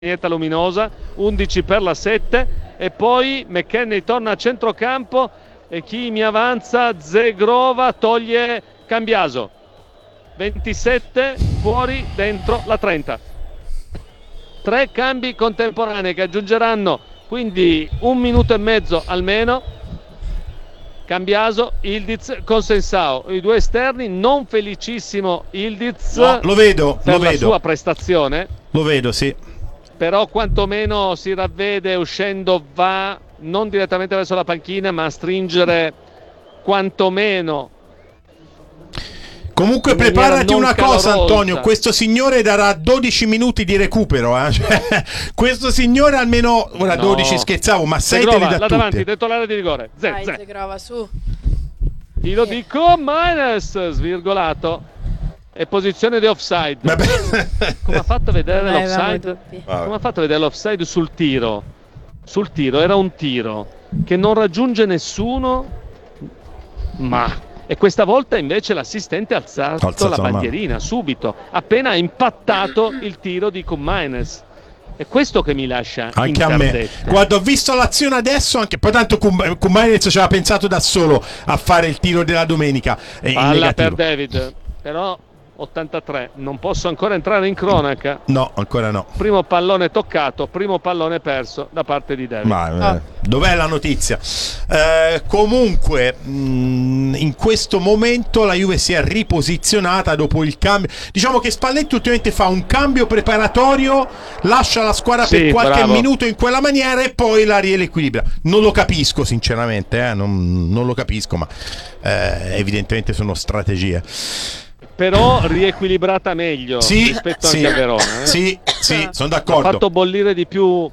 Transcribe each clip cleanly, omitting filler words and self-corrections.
vignetta luminosa, 11 per la 7 e poi McKennie torna a centrocampo e chi mi avanza? Zegrova toglie Cambiaso, 27 fuori, dentro la 30. 3 cambi contemporanei che aggiungeranno quindi 1 minuto e mezzo almeno. Cambiaso, Ildiz, Consensao, i due esterni, non felicissimo Ildiz, no, lo vedo la sua prestazione, lo vedo, sì, però quantomeno si ravvede uscendo, va non direttamente verso la panchina ma a stringere quantomeno. Comunque preparati una cosa, calorosa. Antonio, questo signore darà 12 minuti di recupero, cioè, questo signore almeno, ora no, 12 scherzavo, ma 6 te li dà tutti. Davanti, dentro l'area di rigore. Zegrova, su. Io lo dico, minus, svirgolato. E posizione di offside. Come ha fatto a vedere l'offside? Come ha fatto a vedere l'offside sul tiro? Sul tiro, era un tiro che non raggiunge nessuno, ma... E questa volta invece l'assistente ha alzato la bandierina subito, appena ha impattato il tiro di Koummaines. È questo che mi lascia anche a me. Guarda, ho visto l'azione adesso, anche poi tanto Koummaines ci aveva pensato da solo a fare il tiro della domenica. Palla per David, però 83, non posso ancora entrare in cronaca. No, ancora no. Primo pallone toccato, primo pallone perso da parte di David. Dov'è la notizia? Comunque in questo momento la Juve si è riposizionata dopo il cambio. Diciamo che Spalletti ultimamente fa un cambio preparatorio, lascia la squadra per qualche minuto in quella maniera e poi la riequilibra. Non lo capisco sinceramente, non lo capisco, ma evidentemente sono strategie. Però riequilibrata meglio rispetto anche a Verona. Sì, sono d'accordo. Ha fatto bollire di più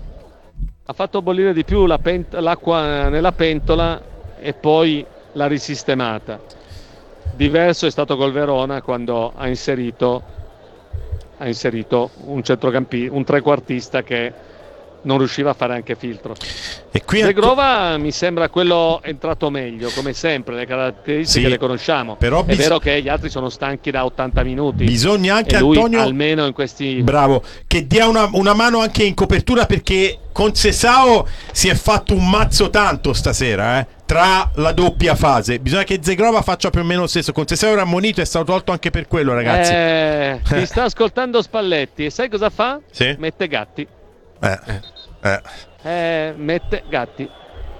l'acqua nella pentola e poi l'ha risistemata. Diverso è stato col Verona quando ha inserito un centrocampista, un trequartista che non riusciva a fare anche filtro. E qui Zegrova mi sembra quello entrato meglio, come sempre, le caratteristiche le conosciamo, però è vero che gli altri sono stanchi da 80 minuti. Bisogna anche, e lui, Antonio, almeno in questi... Bravo, che dia una mano anche in copertura, perché con Sesao si è fatto un mazzo tanto stasera, tra la doppia fase. Bisogna che Zegrova faccia più o meno lo stesso. Con Sesao era ammonito, è stato tolto anche per quello, ragazzi. Ti sta ascoltando Spalletti e sai cosa fa? Sì? Mette Gatti. Mette Gatti.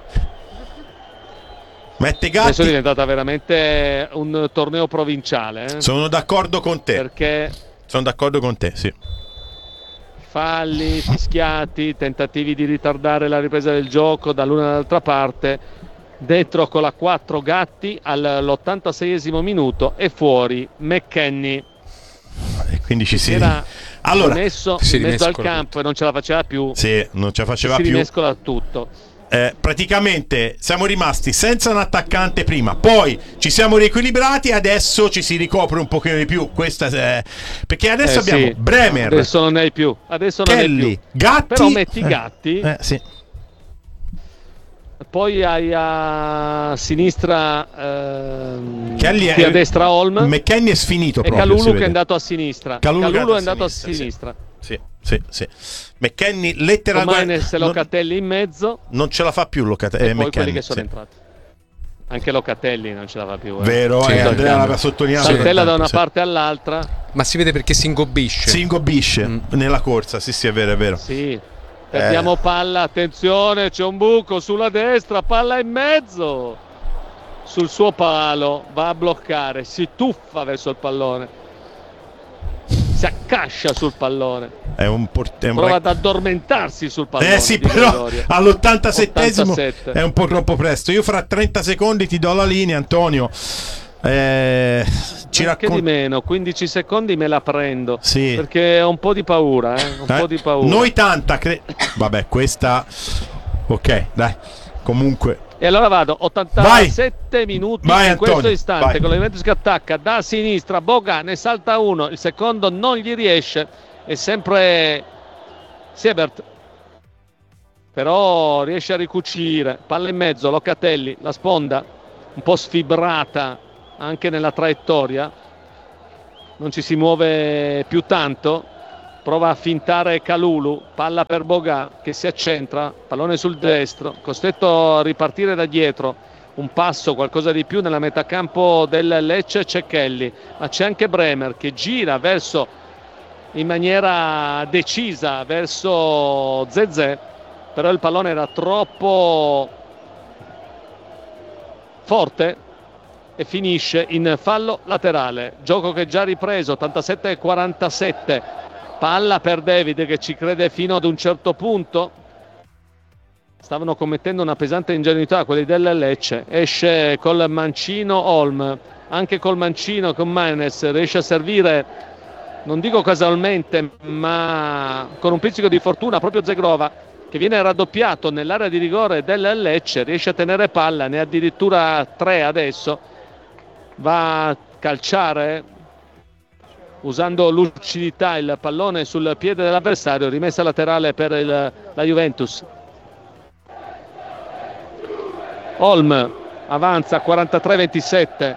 Adesso è diventata veramente un torneo provinciale. Sono d'accordo con te. Perché sono d'accordo con te, sì. Falli, fischiati, tentativi di ritardare la ripresa del gioco dall'una e dall'altra parte. Dentro con la 4 Gatti all'86esimo minuto e fuori McKennie. E quindi ci si allora messo in mezzo al campo e non ce la faceva più. Sì, non ce la faceva più. Si rimescola tutto. Praticamente siamo rimasti senza un attaccante prima, poi ci siamo riequilibrati, adesso ci si ricopre un pochino di più. Perché adesso abbiamo Bremer. Adesso non è più. Adesso Kelly, non è più. Gatti. Però metti Gatti. Sì. Poi hai a sinistra Kelly a destra Holm. McKennie è sfinito e proprio, Kalulu che è andato a sinistra. Kalulu è andato a sinistra. Sì. McKennie letteralmente se Locatelli in mezzo. Non ce la fa più Locatelli. E poi quelli che sono entrati. Anche Locatelli non ce la fa più. Vero, Andrea l'aveva sottolineato. Saltella da una parte all'altra. Ma si vede perché si ingobbisce. Nella corsa, sì, è vero. Sì. Perdiamo palla, attenzione, c'è un buco sulla destra, palla in mezzo. Sul suo palo, va a bloccare, si tuffa verso il pallone. Si accascia sul pallone. Prova ad addormentarsi sul pallone. Sì, però all'87esimo è un po' troppo presto. Io fra 30 secondi ti do la linea, Antonio. Anche di meno, 15 secondi me la prendo. Sì. Perché ho un po' di paura, po' di paura. Noi tanta vabbè, questa ok, dai. Comunque e allora vado 87 minuti in questo istante con la Juventus che attacca da sinistra, Boga ne salta uno, il secondo non gli riesce, è sempre Siebert, però riesce a ricucire, palla in mezzo, Locatelli, la sponda un po' sfibrata anche nella traiettoria, non ci si muove più tanto, prova a fintare Kalulu, palla per Boga che si accentra, pallone sul destro, costretto a ripartire da dietro, un passo, qualcosa di più nella metà campo del Lecce, c'è Kelly, ma c'è anche Bremer che gira in maniera decisa verso Zezé, però il pallone era troppo forte e finisce in fallo laterale. Gioco che è già ripreso, 87-47, palla per David che ci crede fino ad un certo punto. Stavano commettendo una pesante ingenuità quelli del Lecce. Esce col mancino Holm, anche col mancino con Manes riesce a servire, non dico casualmente, ma con un pizzico di fortuna proprio Zegrova, che viene raddoppiato nell'area di rigore del Lecce, riesce a tenere palla, ne ha addirittura 3 adesso, va a calciare usando lucidità il pallone sul piede dell'avversario, rimessa laterale per la Juventus. Holm avanza 43-27,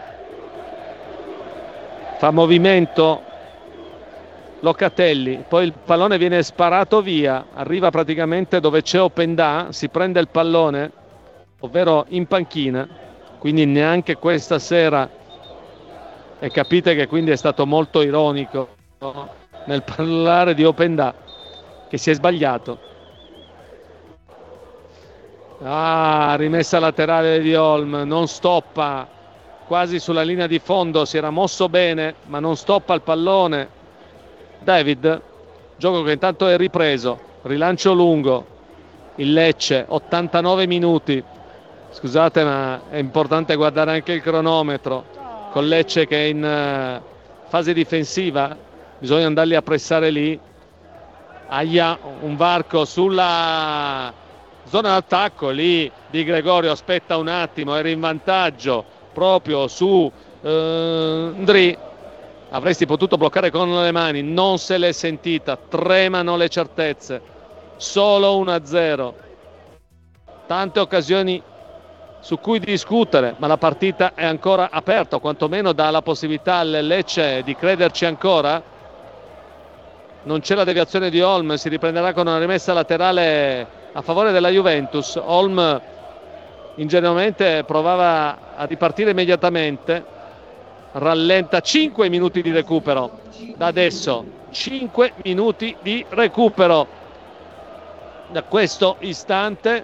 fa movimento Locatelli, poi il pallone viene sparato via, arriva praticamente dove c'è Openda, si prende il pallone, ovvero in panchina, quindi neanche questa sera, e capite che quindi è stato molto ironico nel parlare di Openda che si è sbagliato. Rimessa laterale di Holm, non stoppa, quasi sulla linea di fondo, si era mosso bene ma non stoppa il pallone David. Gioco che intanto è ripreso, rilancio lungo, il Lecce, 89 minuti, scusate ma è importante guardare anche il cronometro, con Lecce che è in fase difensiva, bisogna andarli a pressare lì. Un varco sulla zona d'attacco, lì Di Gregorio aspetta un attimo, era in vantaggio proprio su Ndri, avresti potuto bloccare con le mani, non se l'è sentita, tremano le certezze, solo 1-0, tante occasioni su cui discutere, ma la partita è ancora aperta, quantomeno dà la possibilità al Lecce di crederci ancora. Non c'è la deviazione di Holm, si riprenderà con una rimessa laterale a favore della Juventus. Holm ingenuamente provava a ripartire immediatamente, rallenta, 5 minuti di recupero da adesso, 5 minuti di recupero da questo istante,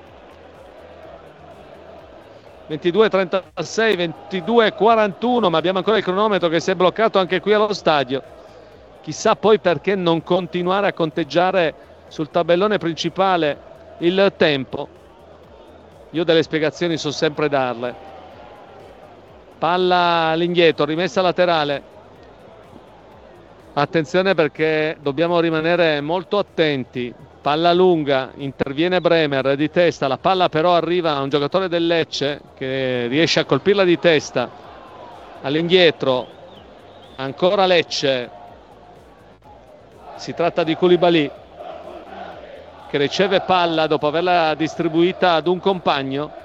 22:36, 22:41, ma abbiamo ancora il cronometro che si è bloccato anche qui allo stadio. Chissà poi perché non continuare a conteggiare sul tabellone principale il tempo. Io delle spiegazioni so sempre darle. Palla all'indietro, rimessa laterale. Attenzione perché dobbiamo rimanere molto attenti. Palla lunga, interviene Bremer di testa, la palla però arriva a un giocatore del Lecce che riesce a colpirla di testa. All'indietro, ancora Lecce. Si tratta di Koulibaly che riceve palla dopo averla distribuita ad un compagno.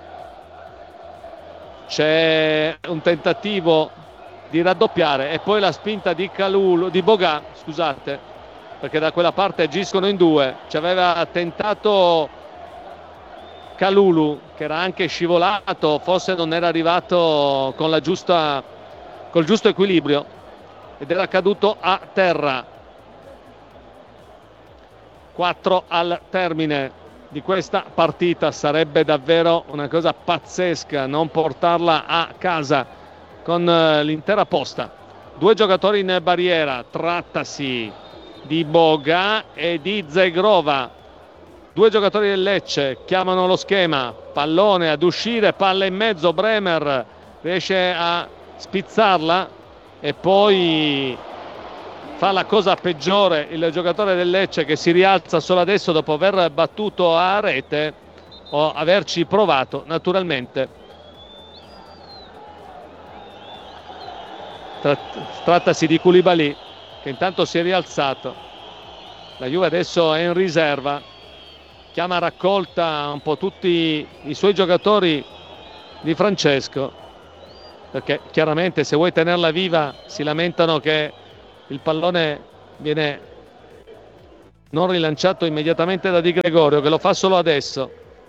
C'è un tentativo di raddoppiare e poi la spinta di Boga, scusate, perché da quella parte agiscono in due. Ci aveva tentato Kalulu che era anche scivolato, forse non era arrivato con col giusto equilibrio ed era caduto a terra. 4 al termine di questa partita, sarebbe davvero una cosa pazzesca non portarla a casa con l'intera posta. 2 giocatori in barriera, trattasi di Boga e di Zegrova. 2 giocatori del Lecce chiamano lo schema, pallone ad uscire, palla in mezzo, Bremer riesce a spizzarla e poi fa la cosa peggiore il giocatore del Lecce, che si rialza solo adesso dopo aver battuto a rete o averci provato naturalmente. Trattasi di Koulibaly che intanto si è rialzato. La Juve adesso è in riserva, chiama a raccolta un po' tutti i suoi giocatori di Francesco, perché chiaramente se vuoi tenerla viva si lamentano che il pallone viene non rilanciato immediatamente da Di Gregorio, che lo fa solo adesso.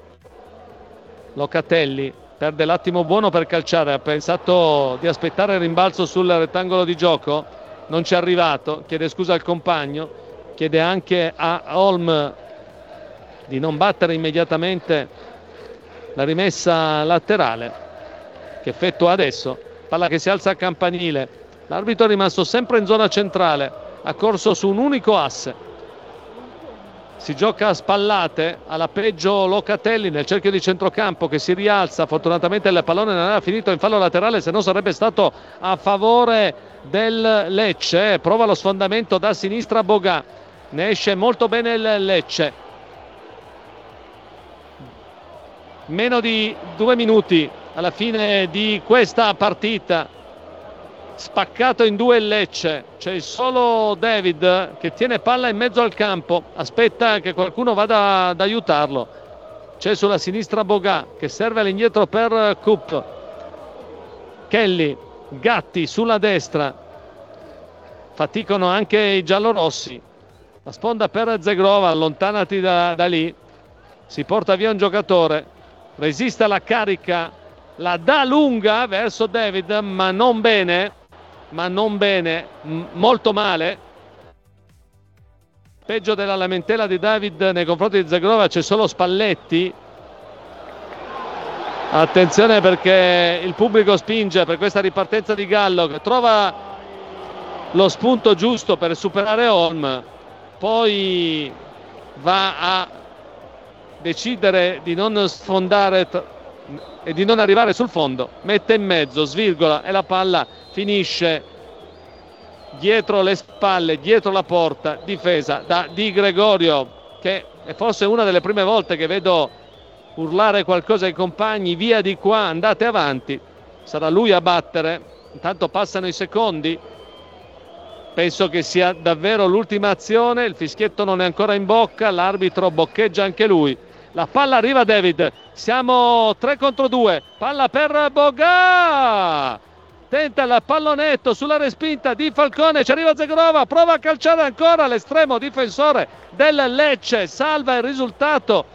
Locatelli perde l'attimo buono per calciare, ha pensato di aspettare il rimbalzo sul rettangolo di gioco, non ci è arrivato, chiede scusa al compagno, chiede anche a Holm di non battere immediatamente la rimessa laterale che effettua adesso. Palla che si alza a campanile, l'arbitro è rimasto sempre in zona centrale, ha corso su un unico asse. Si gioca a spallate, alla peggio Locatelli nel cerchio di centrocampo che si rialza, fortunatamente il pallone non aveva finito in fallo laterale, se no sarebbe stato a favore del Lecce. Prova lo sfondamento da sinistra Boga, ne esce molto bene il Lecce. Meno di 2 minuti alla fine di questa partita, spaccato in due il Lecce, c'è il solo David che tiene palla in mezzo al campo, aspetta che qualcuno vada ad aiutarlo. C'è sulla sinistra Boga che serve all'indietro per Coop, Kelly, Gatti sulla destra, faticano anche i giallorossi. La sponda per Zegrova, allontanati da lì, si porta via un giocatore, resiste alla carica, la dà lunga verso David, ma non bene, molto male. Peggio della lamentela di David nei confronti di Zegrova c'è solo Spalletti. Attenzione perché il pubblico spinge per questa ripartenza di Gallo, che trova lo spunto giusto per superare Holm, poi va a decidere di non sfondare e di non arrivare sul fondo, mette in mezzo, svirgola e la palla finisce dietro le spalle, dietro la porta, difesa da Di Gregorio, che è forse una delle prime volte che vedo urlare qualcosa ai compagni: via di qua, andate avanti. Sarà lui a battere, intanto passano i secondi, penso che sia davvero l'ultima azione, il fischietto non è ancora in bocca, l'arbitro boccheggia anche lui. La palla arriva a David, siamo 3 contro 2, palla per Boga, tenta il pallonetto sulla respinta di Falcone, ci arriva Zegrova, prova a calciare ancora l'estremo difensore del Lecce, salva il risultato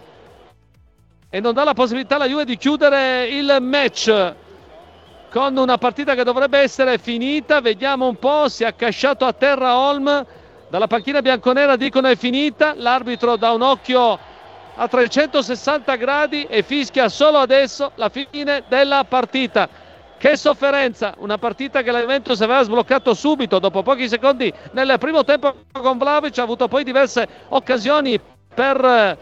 e non dà la possibilità alla Juve di chiudere il match con una partita che dovrebbe essere finita. Vediamo un po', si è accasciato a terra Holm, dalla panchina bianconera dicono è finita, l'arbitro dà un occhio a 360 gradi e fischia solo adesso la fine della partita. Che sofferenza, una partita che la Juventus aveva sbloccato subito dopo pochi secondi nel primo tempo con Vlahovic, ha avuto poi diverse occasioni per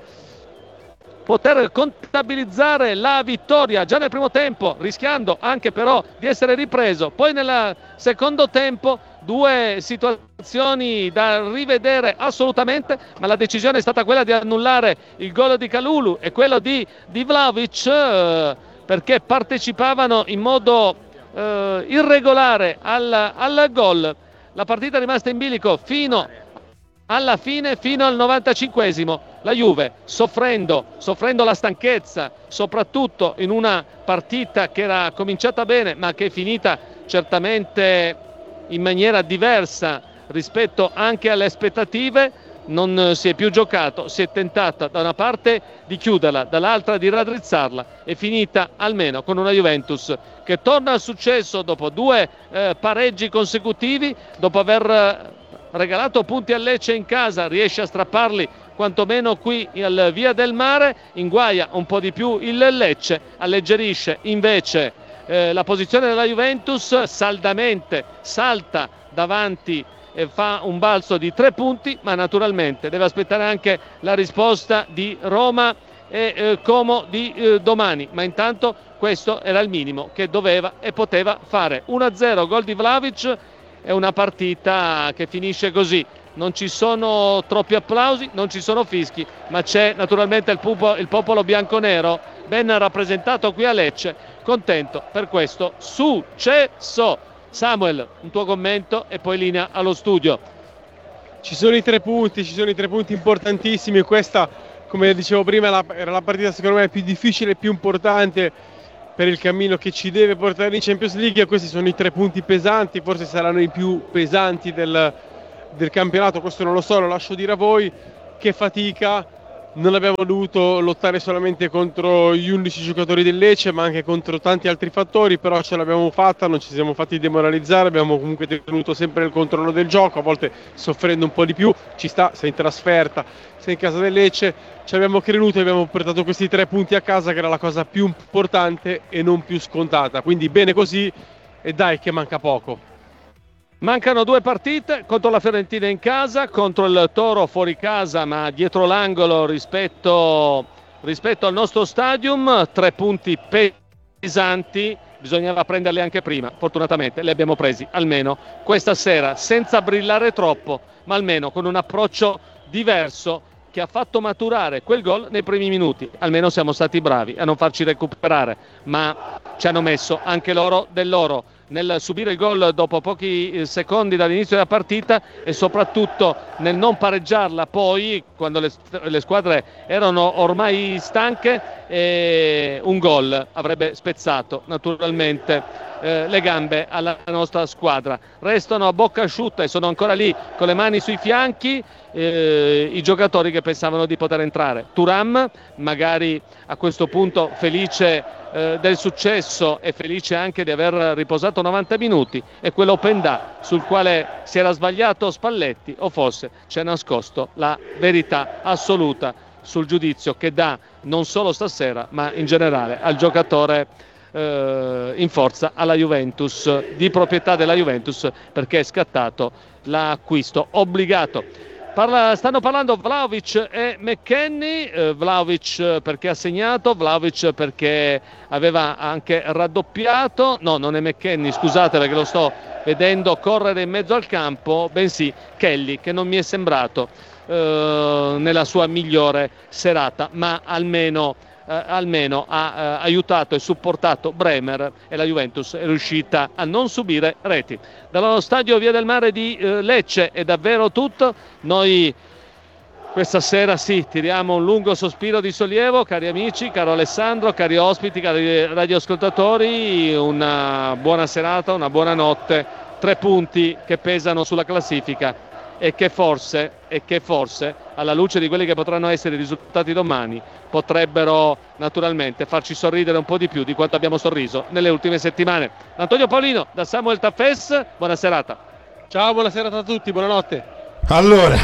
poter contabilizzare la vittoria già nel primo tempo, rischiando anche però di essere ripreso. Poi nel secondo tempo due situazioni da rivedere assolutamente, ma la decisione è stata quella di annullare il gol di Kalulu e quello di Vlahovic, perché partecipavano in modo irregolare al gol. La partita è rimasta in bilico fino alla fine, fino al 95esimo. La Juve soffrendo la stanchezza, soprattutto in una partita che era cominciata bene ma che è finita certamente in maniera diversa rispetto anche alle aspettative. Non si è più giocato, si è tentata da una parte di chiuderla, dall'altra di raddrizzarla, è finita almeno con una Juventus che torna al successo dopo 2 pareggi consecutivi, dopo aver regalato punti al Lecce in casa, riesce a strapparli quantomeno qui al Via del Mare, inguaia un po' di più il Lecce, alleggerisce invece la posizione della Juventus, saldamente salta davanti e fa un balzo di 3 punti, ma naturalmente deve aspettare anche la risposta di Roma e Como di domani, ma intanto questo era il minimo che doveva e poteva fare. 1-0, gol di Vlahovic. È una partita che finisce così, non ci sono troppi applausi, non ci sono fischi, ma c'è naturalmente il popolo bianconero ben rappresentato qui a Lecce, contento per questo successo. Samuel, un tuo commento e poi linea allo studio. Ci sono i 3 punti, importantissimi. Questa, come dicevo prima, era la partita secondo me più difficile e più importante per il cammino che ci deve portare in Champions League. Questi sono i 3 punti pesanti, forse saranno i più pesanti del campionato, questo non lo so, lo lascio dire a voi. che fatica. Non abbiamo dovuto lottare solamente contro gli 11 giocatori del Lecce, ma anche contro tanti altri fattori, però ce l'abbiamo fatta, non ci siamo fatti demoralizzare, abbiamo comunque tenuto sempre il controllo del gioco, a volte soffrendo un po' di più, ci sta, sei in trasferta, sei in casa del Lecce, ci abbiamo creduto e abbiamo portato questi 3 punti a casa, che era la cosa più importante e non più scontata, quindi bene così e dai che manca poco. Mancano 2 partite, contro la Fiorentina in casa, contro il Toro fuori casa ma dietro l'angolo rispetto al nostro stadium. 3 punti pesanti, bisognava prenderli anche prima, fortunatamente li abbiamo presi almeno questa sera, senza brillare troppo, ma almeno con un approccio diverso che ha fatto maturare quel gol nei primi minuti. Almeno siamo stati bravi a non farci recuperare, ma ci hanno messo anche loro del loro nel subire il gol dopo pochi secondi dall'inizio della partita e soprattutto nel non pareggiarla poi quando le squadre erano ormai stanche, e un gol avrebbe spezzato naturalmente le gambe alla nostra squadra. Restano a bocca asciutta e sono ancora lì con le mani sui fianchi i giocatori che pensavano di poter entrare. Thuram magari a questo punto felice del successo e felice anche di aver riposato 90 minuti, e quell'Openda sul quale si era sbagliato Spalletti, o forse ci ha nascosto la verità assoluta sul giudizio che dà non solo stasera ma in generale al giocatore in forza alla Juventus, di proprietà della Juventus, perché è scattato l'acquisto obbligato. Stanno parlando Vlahovic e McKennie. Vlahovic perché ha segnato, Vlahovic perché aveva anche raddoppiato. No, non è McKennie, scusate, perché lo sto vedendo correre in mezzo al campo, bensì Kelly, che non mi è sembrato nella sua migliore serata, ma almeno ha aiutato e supportato Bremer, e la Juventus è riuscita a non subire reti. Dallo stadio Via del Mare di Lecce è davvero tutto. Noi questa sera tiriamo un lungo sospiro di sollievo, cari amici, caro Alessandro, cari ospiti, cari radioascoltatori, una buona serata, una buona notte. 3 punti che pesano sulla classifica e che forse alla luce di quelli che potranno essere i risultati domani potrebbero naturalmente farci sorridere un po' di più di quanto abbiamo sorriso nelle ultime settimane. Antonio Paolino da Samuel Taffes, buona serata. Ciao, buona serata a tutti, buonanotte. Allora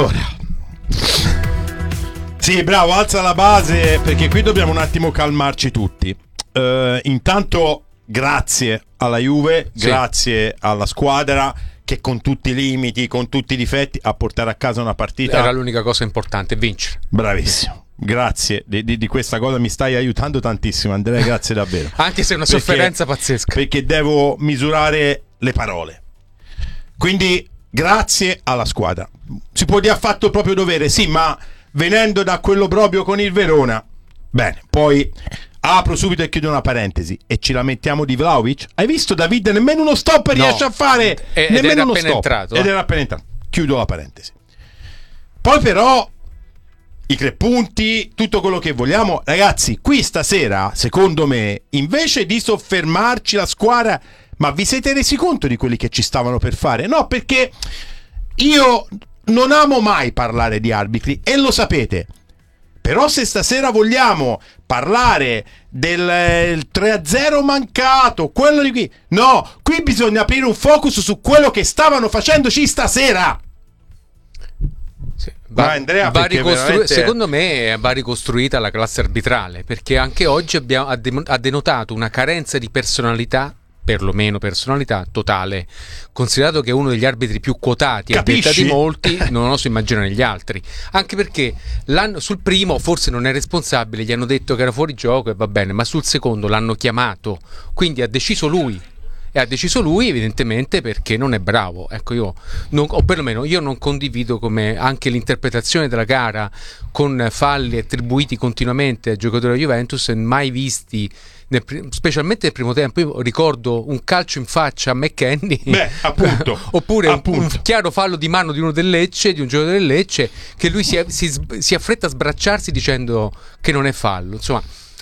sì, bravo, alza la base, perché qui dobbiamo un attimo calmarci tutti. Intanto grazie alla Juve, sì, grazie alla squadra che con tutti i limiti, con tutti i difetti, a portare a casa una partita. Era l'unica cosa importante, vincere. Bravissimo, grazie di questa cosa, mi stai aiutando tantissimo, Andrea, grazie davvero. Anche se è una sofferenza pazzesca, perché devo misurare le parole. Quindi grazie alla squadra. Si può dire ha fatto il proprio dovere, sì, ma venendo da quell'obbrobrio con il Verona, bene, poi apro subito e chiudo una parentesi, e ci lamentiamo di Vlahovic. Hai visto, David, nemmeno uno stop riesce a fare, nemmeno uno stop, ed era appena entrato. Chiudo la parentesi. Poi però i 3 punti, tutto quello che vogliamo, ragazzi, qui stasera secondo me, invece di soffermarci la squadra, ma vi siete resi conto di quelli che ci stavano per fare? No, perché io non amo mai parlare di arbitri e lo sapete. Però se stasera vogliamo parlare del 3-0 mancato, quello di qui, no, qui bisogna aprire un focus su quello che stavano facendoci stasera. Sì, Andrea, veramente... Secondo me va ricostruita la classe arbitrale, perché anche oggi ha denotato una carenza di personalità, perlomeno personalità totale, considerato che è uno degli arbitri più quotati a detta di molti, non oso immaginare gli altri, anche perché sul primo forse non è responsabile, gli hanno detto che era fuori gioco e va bene, ma sul secondo l'hanno chiamato, quindi ha deciso lui, e ha deciso lui evidentemente perché non è bravo. Ecco, o perlomeno io non condivido come anche l'interpretazione della gara con falli attribuiti continuamente ai giocatori della Juventus, mai visti specialmente nel primo tempo. Io ricordo un calcio in faccia a McKennie, oppure un chiaro fallo di mano di uno del Lecce, di un giocatore del Lecce, che lui si affretta a sbracciarsi dicendo che non è fallo. Insomma,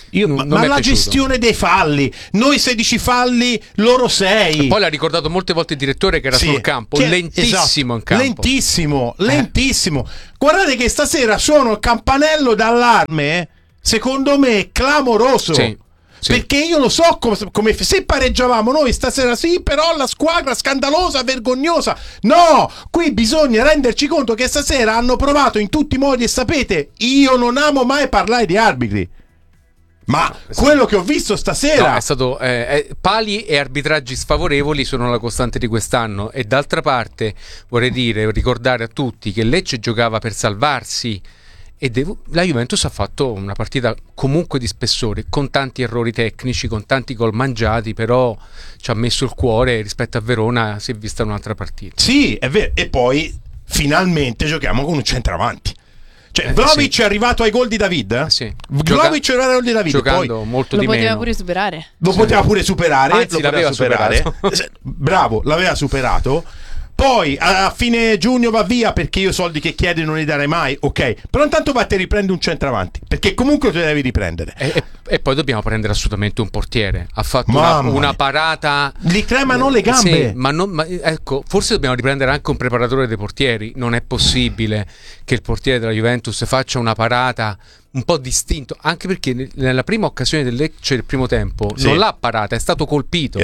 Ma la gestione dei falli, noi 16 falli, loro 6. E poi l'ha ricordato molte volte il direttore che era sul campo, lentissimo in campo. Lentissimo. Guardate che stasera suona il campanello d'allarme, secondo me clamoroso. Sì. Perché io lo so come se pareggiavamo noi stasera, sì, però la squadra scandalosa, vergognosa. No, qui bisogna renderci conto che stasera hanno provato in tutti i modi, e sapete, io non amo mai parlare di arbitri, ma quello che ho visto stasera è stato pali e arbitraggi sfavorevoli sono la costante di quest'anno. E d'altra parte vorrei ricordare a tutti che Lecce giocava per salvarsi. E la Juventus ha fatto una partita comunque di spessore, con tanti errori tecnici, con tanti gol mangiati, però ci ha messo il cuore. Rispetto a Verona si è vista un'altra partita. Sì, è vero. E poi finalmente giochiamo con un centravanti. Cioè Vlahovic è arrivato ai gol di David? Sì. Vlahovic è arrivato ai gol di David, giocando poi molto lo di meno. Lo poteva pure superare. Anzi, l'aveva superato. Bravo, l'aveva superato. Poi a fine giugno va via perché io soldi che chiedi non li darei mai, ok, però intanto va e riprendi un centravanti, perché comunque te devi riprendere. E poi dobbiamo prendere assolutamente un portiere. Ha fatto una parata, gli tremano le gambe. Sì, ma ecco, forse dobbiamo riprendere anche un preparatore dei portieri. Non è possibile che il portiere della Juventus faccia una parata un po' distinto, anche perché nella prima occasione del Lecce del primo tempo non l'ha parata, è stato colpito.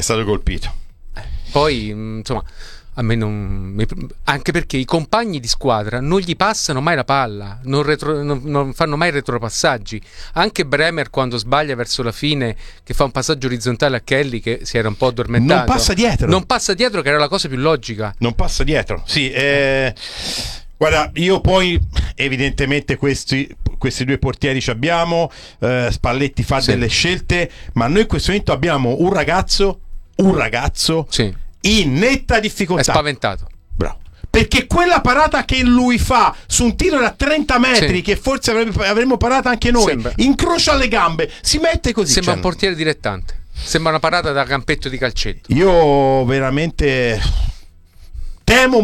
Poi insomma, a me anche perché i compagni di squadra non gli passano mai la palla, non fanno mai retropassaggi. Anche Bremer, quando sbaglia verso la fine, che fa un passaggio orizzontale a Kelly che si era un po' addormentato, non passa dietro, che era la cosa più logica. Non passa dietro, sì. Guarda, io poi evidentemente questi due portieri ci abbiamo, Spalletti fa delle scelte, ma noi in questo momento abbiamo un ragazzo sì, in netta difficoltà. È spaventato. Bravo. Perché quella parata che lui fa su un tiro da 30 metri, che forse avremmo parato anche noi, incrocia le gambe, si mette così. Sembra un portiere dilettante. Sembra una parata da campetto di calcetto. Io veramente temo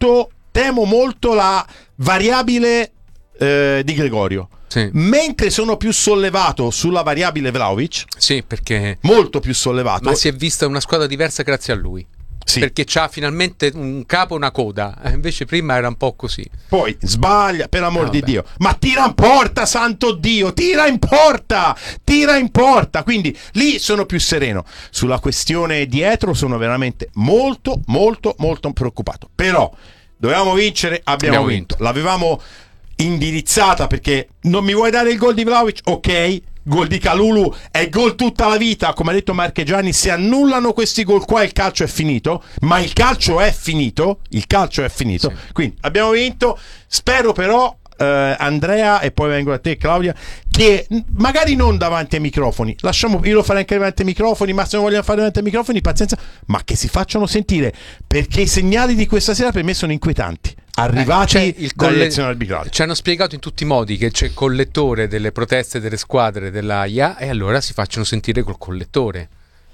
molto la variabile di Gregorio. Sì. Mentre sono più sollevato sulla variabile Vlahovic. Sì, perché molto più sollevato. Ma si è vista una squadra diversa grazie a lui. Sì. Perché c'ha finalmente un capo e una coda, invece prima era un po' così. Poi sbaglia, per amor di Dio, ma tira in porta, santo Dio, tira in porta, quindi lì sono più sereno. Sulla questione dietro sono veramente molto preoccupato, però dovevamo vincere, abbiamo vinto. L'avevamo indirizzata, perché non mi vuoi dare il gol di Vlahovic, ok, gol di Kalulu è gol tutta la vita, come ha detto Marchegiani, se annullano questi gol qua il calcio è finito, ma il calcio è finito, sì. Quindi abbiamo vinto. Spero però Andrea, e poi vengo a te Claudia, che magari non davanti ai microfoni, io lo farei anche davanti ai microfoni, ma se non vogliono fare davanti ai microfoni pazienza, ma che si facciano sentire, perché i segnali di questa sera per me sono inquietanti, arrivati dalle lezioni arbitrali. Ci hanno spiegato in tutti i modi che c'è il collettore delle proteste delle squadre dell'AIA, e allora si facciano sentire col collettore.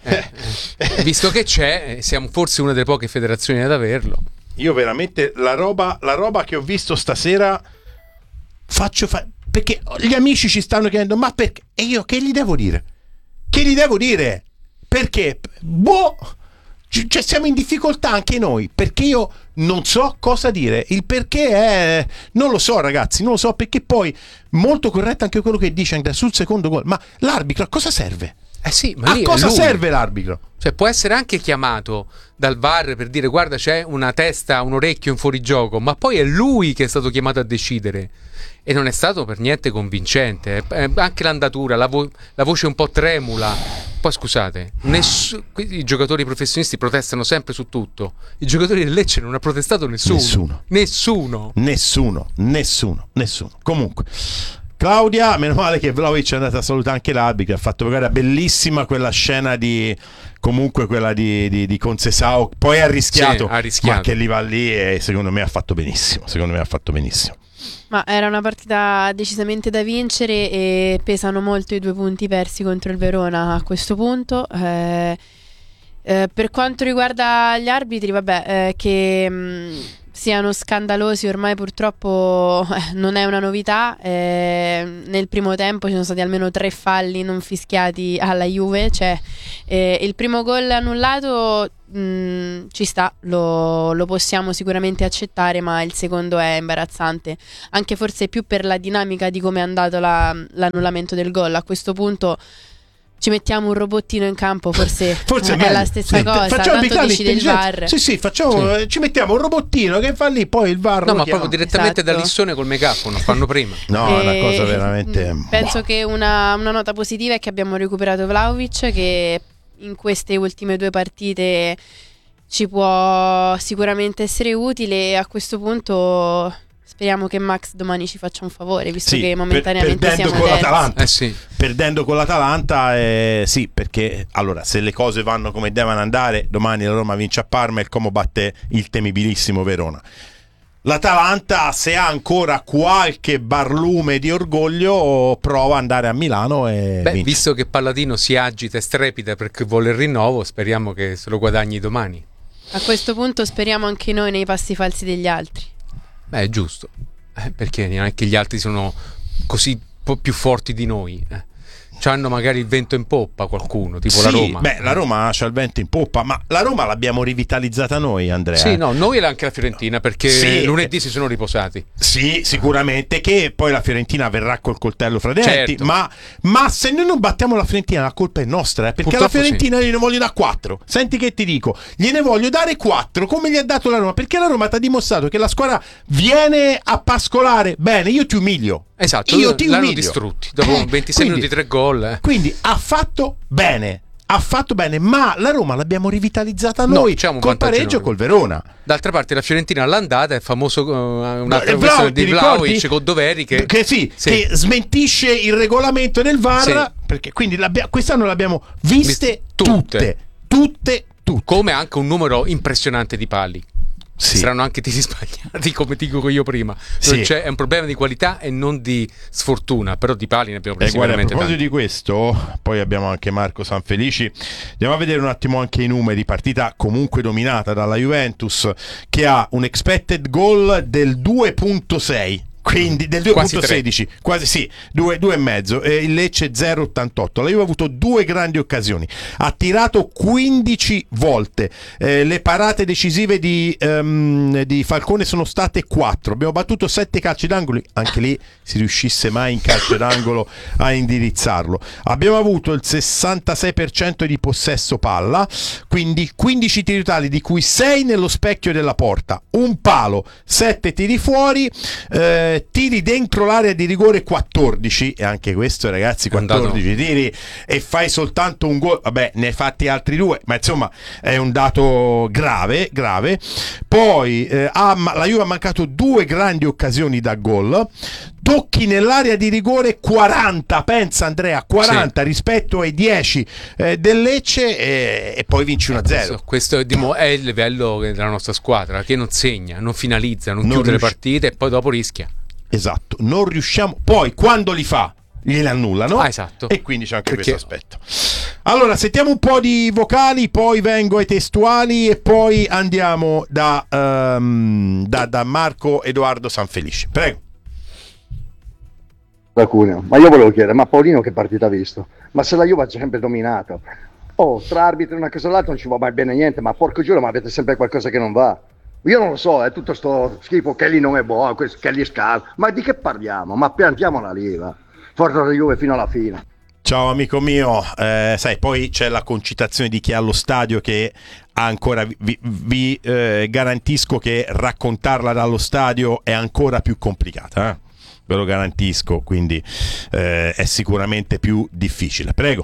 Visto che c'è, siamo forse una delle poche federazioni ad averlo. Io veramente la roba che ho visto stasera perché gli amici ci stanno chiedendo ma perché, e io che gli devo dire? Perché cioè siamo in difficoltà anche noi, perché io non so cosa dire, il perché è, non lo so ragazzi, non lo so, perché poi molto corretto anche quello che dice Andrea sul secondo gol, ma l'arbitro a cosa serve? Sì, ma a cosa serve l'arbitro? Cioè può essere anche chiamato dal VAR per dire guarda c'è una testa, un orecchio in fuorigioco, ma poi è lui che è stato chiamato a decidere e non è stato per niente convincente. Anche l'andatura, la voce un po' tremula. Poi scusate, i giocatori professionisti protestano sempre su tutto. I giocatori del Lecce non ha protestato nessuno. Comunque Claudia, meno male che Vlahovic è andata a salutare anche l'arbitro, ha fatto vedere bellissima quella scena di Concesao, poi ha rischiato, ma che lì va lì e secondo me ha fatto benissimo. Ma era una partita decisamente da vincere e pesano molto i 2 punti persi contro il Verona a questo punto. Per quanto riguarda gli arbitri, siano scandalosi ormai purtroppo non è una novità. Nel primo tempo ci sono stati almeno 3 falli non fischiati alla Juve, cioè il primo gol annullato ci sta, lo possiamo sicuramente accettare, ma il secondo è imbarazzante, anche forse più per la dinamica di come è andato l'annullamento del gol. A questo punto ci mettiamo un robottino in campo, forse è meglio. la stessa cosa, tanto decide il VAR. Sì, ci mettiamo un robottino che fa lì, poi il VAR no, ma proprio direttamente da listone col megafono, fanno prima. No, è una cosa veramente penso che una nota positiva è che abbiamo recuperato Vlahovic, che in queste ultime 2 partite ci può sicuramente essere utile. A questo punto speriamo che Max domani ci faccia un favore, visto che momentaneamente siamo con terzi. l'Atalanta. Perdendo con l'Atalanta, sì, perché allora se le cose vanno come devono andare, domani la Roma vince a Parma e il Como batte il temibilissimo Verona. L'Atalanta, se ha ancora qualche barlume di orgoglio, prova ad andare a Milano e vince. Visto che Palladino si agita e strepita perché vuole il rinnovo, speriamo che se lo guadagni domani. A questo punto speriamo anche noi nei passi falsi degli altri. È giusto, perché non è che gli altri sono così più forti di noi. C'hanno magari il vento in poppa qualcuno, tipo la Roma. La Roma c'ha il vento in poppa, ma la Roma l'abbiamo rivitalizzata noi, Andrea. Sì, no, noi e anche la Fiorentina, perché lunedì si sono riposati. Sì, sicuramente, che poi la Fiorentina verrà col coltello fra i denti, certo. ma se noi non battiamo la Fiorentina la colpa è nostra, perché purtroppo alla Fiorentina gliene voglio dare 4. Senti che ti dico, gliene voglio dare 4, come gli ha dato la Roma, perché la Roma ti ha dimostrato che la squadra viene a pascolare bene, io ti umilio. Esatto, io ti l'hanno umilio. distrutti dopo 26 minuti 3 gol. Quindi ha fatto bene, ma la Roma l'abbiamo rivitalizzata noi col pareggio col Verona. D'altra parte la Fiorentina all'andata è famoso un'altra versione di Vlahovic con Doveri che smentisce il regolamento del VAR, perché quindi quest'anno l'abbiamo viste tutte. Come anche un numero impressionante di pali. Sì. Saranno anche tiri sbagliati, come dico io prima. È un problema di qualità e non di sfortuna, però di pali ne abbiamo presi veramente tanti. A proposito di questo, poi abbiamo anche Marco Sanfelici. Andiamo a vedere un attimo anche i numeri. Partita comunque dominata dalla Juventus, che ha un expected goal del 2.6. Quindi del 2.16, quasi sì, 2,5. Il Lecce 0,88. La Juve ha avuto 2 grandi occasioni, ha tirato 15 volte, le parate decisive di Falcone sono state 4. Abbiamo battuto 7 calci d'angolo, anche lì si riuscisse mai in calcio d'angolo a indirizzarlo. Abbiamo avuto il 66% di possesso palla, quindi 15 tiri totali, di cui 6 nello specchio della porta, un palo, 7 tiri fuori, tiri dentro l'area di rigore 14, e anche questo, ragazzi, 14 tiri e fai soltanto un gol. Vabbè, ne hai fatti altri 2, ma insomma è un dato grave. Poi la Juve ha mancato 2 grandi occasioni da gol, tocchi nell'area di rigore 40, pensa Andrea, 40 rispetto ai 10 del Lecce, e poi vinci 1-0. Questo è il livello della nostra squadra, che non segna, non finalizza, non chiude le partite e poi dopo rischia. Esatto, non riusciamo. Poi quando li fa gliele annullano, esatto. E quindi c'è anche questo aspetto. Allora sentiamo un po' di vocali, poi vengo ai testuali e poi andiamo da Marco Edoardo Sanfelici. Prego. Ma io volevo chiedere, ma Paolino che partita ha visto? Ma se la Juve ha sempre dominato, tra arbitri una cosa e l'altra non ci va mai bene niente, ma porco giuro, ma avete sempre qualcosa che non va. Io non lo so, è tutto sto schifo, Kelly non è buono, Kelly scarso, ma di che parliamo? Ma piantiamola lì, va. Forza la Juve fino alla fine. Ciao amico mio, sai, poi c'è la concitazione di chi è allo stadio, che ancora vi garantisco che raccontarla dallo stadio è ancora più complicata, ve lo garantisco, quindi è sicuramente più difficile. Prego.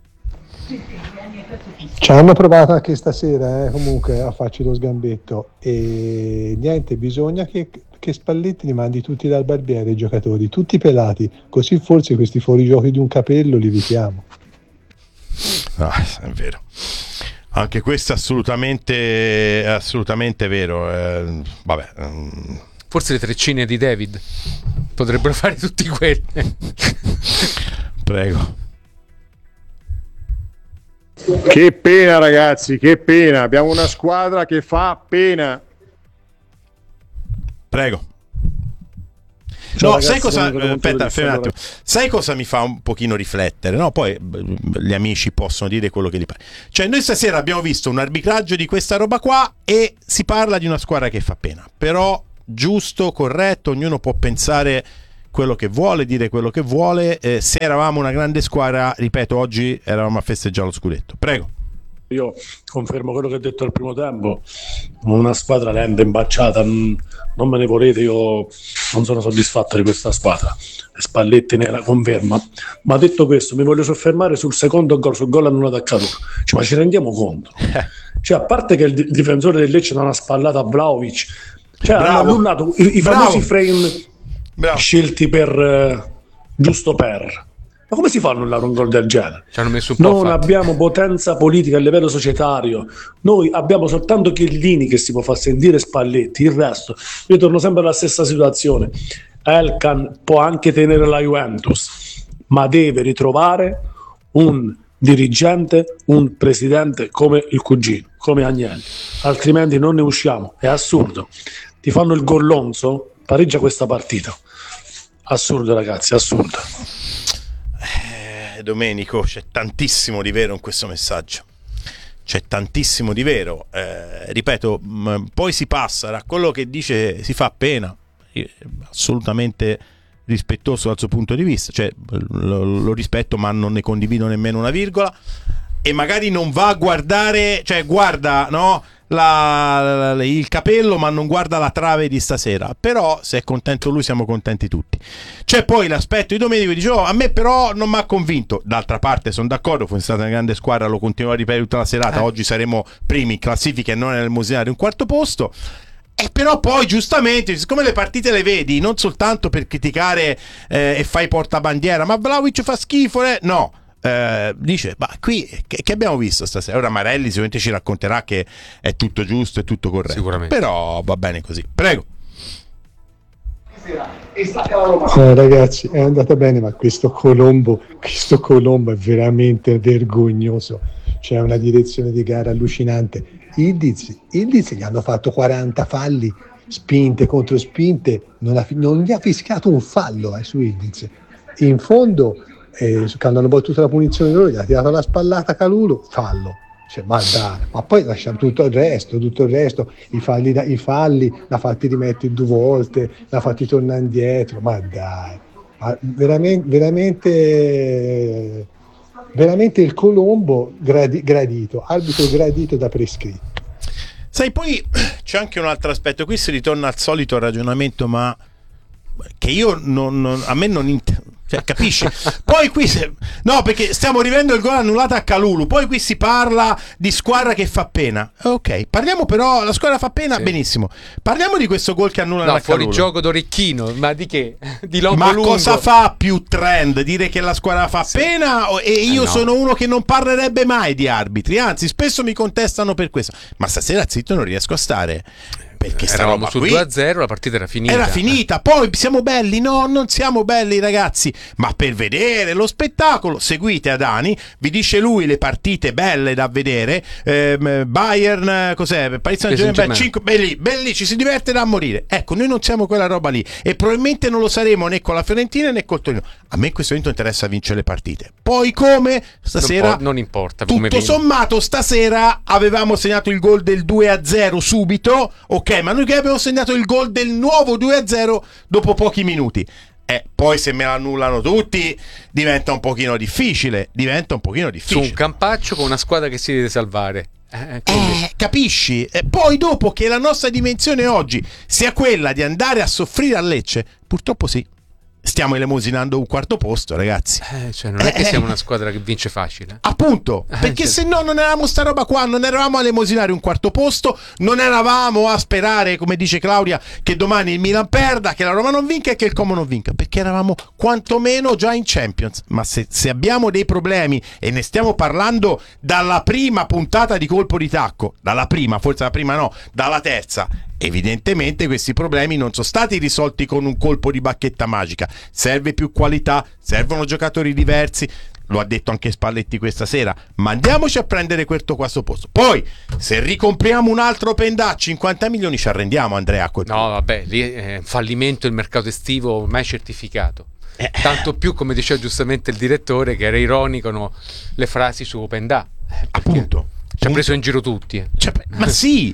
Ci hanno provato anche stasera, comunque, a farci lo sgambetto, e niente, bisogna che Spalletti li mandi tutti dal barbiere, i giocatori, tutti pelati, così forse questi fuorigiochi di un capello li evitiamo. È vero, anche questo è assolutamente vero. Forse le treccine di David potrebbero fare tutti quelli. Prego. Che pena, ragazzi, che pena. Abbiamo una squadra che fa pena. Prego. Ciao, no, ragazzi, sai cosa? Aspetta, fermi un attimo. Sai cosa mi fa un pochino riflettere? No? Poi gli amici possono dire quello che gli pare. Cioè, noi stasera abbiamo visto un arbitraggio di questa roba qua e si parla di una squadra che fa pena. Però, giusto, corretto, ognuno può pensare quello che vuole, dire quello che vuole. Se eravamo una grande squadra, ripeto, oggi eravamo a festeggiare lo scudetto. Prego. Io confermo quello che ho detto al primo tempo, una squadra lenta, imbacciata, non me ne volete, io non sono soddisfatto di questa squadra. Spalletti ne la conferma, ma detto questo mi voglio soffermare sul secondo gol, sul gol annullato a Kalulu. Ma ci rendiamo conto? Cioè, a parte che il difensore del Lecce non ha spallato a Vlahovic, cioè hanno annullato i famosi frame scelti per giusto per. Ma come si fa a annullare un gol del genere? Ci hanno messo un po' non abbiamo potenza politica a livello societario, noi abbiamo soltanto Chiellini che si può far sentire, Spalletti, il resto. Io torno sempre alla stessa situazione. Elkan può anche tenere la Juventus, ma deve ritrovare un dirigente, un presidente come il cugino, come Agnelli, altrimenti non ne usciamo. È assurdo. Ti fanno il gollonzo, pareggia questa partita. Assurdo, ragazzi, assurdo. Domenico, c'è tantissimo di vero in questo messaggio, c'è tantissimo di vero, ripeto, poi si passa da quello che dice si fa pena, assolutamente rispettoso dal suo punto di vista, cioè lo rispetto ma non ne condivido nemmeno una virgola, e magari non va a guardare, cioè guarda, no, il capello ma non guarda la trave di stasera, però se è contento lui siamo contenti tutti. C'è poi l'aspetto di Domenico che dice a me però non mi ha convinto, d'altra parte sono d'accordo, fosse stata una grande squadra, lo continuo a ripetere tutta la serata, oggi saremo primi in classifica e non nell'elemosinario un quarto posto. E però poi giustamente, siccome le partite le vedi non soltanto per criticare e fai portabandiera, ma Vlahovic fa schifo, no, dice, ma qui che abbiamo visto stasera? Ora Marelli sicuramente ci racconterà che è tutto giusto, è tutto corretto, sicuramente, però va bene così. Prego. Ragazzi, è andata bene, ma questo Colombo è veramente vergognoso. C'è una direzione di gara allucinante. Ildiz gli hanno fatto 40 falli, spinte contro spinte, non gli ha fischiato un fallo su Ildiz. In fondo, quando hanno battuto la punizione loro, gli ha tirato la spallata a Kalulu, fallo. Cioè, ma poi lasciamo tutto il resto, i falli l'ha fatti rimettere 2 volte, l'ha fatti tornare indietro, ma dai, ma veramente il Colombo gradito, arbitro gradito da prescritto. Sai, poi c'è anche un altro aspetto, qui si ritorna al solito ragionamento, ma che io a me non cioè, capisci? Poi qui no, perché stiamo rivendendo il gol annullato a Kalulu, poi qui si parla di squadra che fa pena. Ok, parliamo però, la squadra fa pena, sì. Benissimo. Parliamo di questo gol che annulla a Kalulu. Fuori gioco d'Orecchino, ma di che? Di Longo ma Lungo. Cosa fa più trend? Dire che la squadra fa pena? E io sono uno che non parlerebbe mai di arbitri, anzi spesso mi contestano per questo. Ma stasera zitto non riesco a stare. Perché eravamo su 2-0, la partita era finita. Poi siamo belli? No, non siamo belli, ragazzi. Ma per vedere lo spettacolo, seguite Adani, vi dice lui le partite belle da vedere. Bayern, cos'è? Paris Saint-Germain, 5 belli, ci si diverte da morire. Ecco, noi non siamo quella roba lì e probabilmente non lo saremo né con la Fiorentina né col Torino. A me in questo momento interessa vincere le partite. Poi come? Stasera non importa. Tutto sommato, stasera avevamo segnato il gol del 2-0 subito. Ok, ma noi che abbiamo segnato il gol del nuovo 2-0 dopo pochi minuti. Poi se me l'annullano tutti diventa un pochino difficile. Su un campaccio con una squadra che si deve salvare. Capisci? Poi dopo che la nostra dimensione oggi sia quella di andare a soffrire a Lecce, purtroppo sì, stiamo elemosinando un quarto posto, ragazzi. Cioè non è che siamo una squadra che vince facile. Appunto, perché se no non eravamo sta roba qua, non eravamo a elemosinare un quarto posto, non eravamo a sperare, come dice Claudia, che domani il Milan perda, che la Roma non vinca e che il Como non vinca, perché eravamo quantomeno già in Champions. Ma se abbiamo dei problemi, e ne stiamo parlando dalla prima puntata di Colpo di Tacco, dalla prima, forse la prima no, dalla terza, Evidentemente questi problemi non sono stati risolti con un colpo di bacchetta magica, serve più qualità, servono giocatori diversi, lo ha detto anche Spalletti questa sera, ma andiamoci a prendere questo quarto posto. Poi se ricompriamo un altro Pendà a 50 milioni ci arrendiamo, Andrea. No vabbè, lì è un fallimento il mercato estivo ormai certificato. Tanto più, come diceva giustamente il direttore, che era ironico le frasi su Pendà, appunto ci ha preso in giro tutti. Ma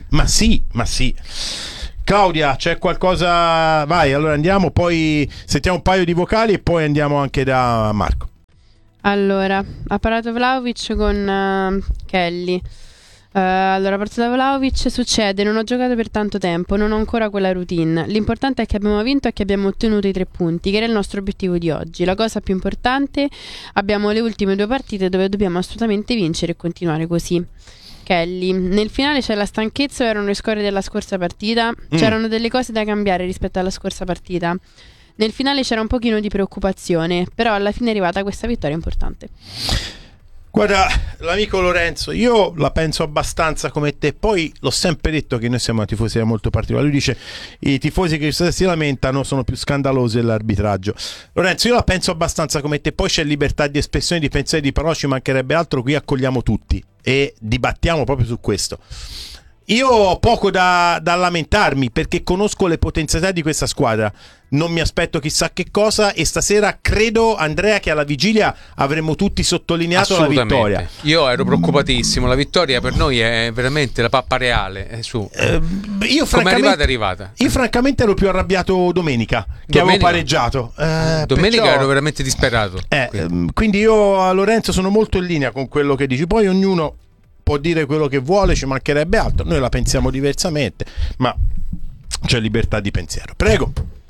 sì. Claudia, c'è qualcosa? Vai, allora andiamo, poi sentiamo un paio di vocali e poi andiamo anche da Marco. Allora, ha parlato Vlahovic con Kelly. Allora, partita Vlahovic, succede, non ho giocato per tanto tempo, non ho ancora quella routine. L'importante è che abbiamo vinto e che abbiamo ottenuto i 3 punti, che era il nostro obiettivo di oggi. La cosa più importante, abbiamo le ultime 2 partite dove dobbiamo assolutamente vincere e continuare così. Kelly, nel finale c'è la stanchezza o erano le scorie della scorsa partita? C'erano delle cose da cambiare rispetto alla scorsa partita. Nel finale c'era un pochino di preoccupazione, però alla fine è arrivata questa vittoria importante. Guarda, l'amico Lorenzo, io la penso abbastanza come te. Poi l'ho sempre detto che noi siamo una tifoseria molto particolare. Lui dice i tifosi che si lamentano sono più scandalosi dell'arbitraggio. Lorenzo, io la penso abbastanza come te. Poi c'è libertà di espressione, di pensiero, di parola, ci mancherebbe altro. Qui accogliamo tutti e dibattiamo proprio su questo. Io ho poco da lamentarmi perché conosco le potenzialità di questa squadra, non mi aspetto chissà che cosa e stasera credo, Andrea, che alla vigilia avremmo tutti sottolineato la vittoria. Io ero preoccupatissimo, la vittoria per noi è veramente la pappa reale, è su. Come è arrivata? Io francamente ero più arrabbiato domenica che avevo pareggiato. Domenica ero veramente disperato. Quindi io a Lorenzo sono molto in linea con quello che dici, poi ognuno può dire quello che vuole, ci mancherebbe altro, noi la pensiamo diversamente, ma c'è libertà di pensiero. Prego.